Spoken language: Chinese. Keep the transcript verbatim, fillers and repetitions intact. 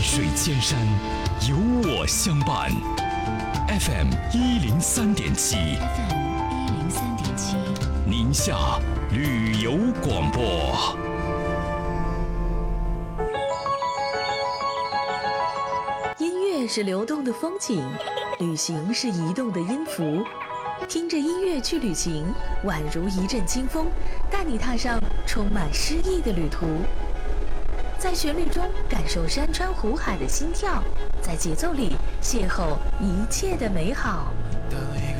水千山，有我相伴。F M 一零三点七 F M 一零三点七， 宁夏旅游广播。 音乐是流动的风景，旅行是移动的音符。听着音乐去旅行，宛如一阵清风，带你踏上充满诗意的旅途。在旋律中感受山川湖海的心跳，在节奏里邂逅一切的美好。 当一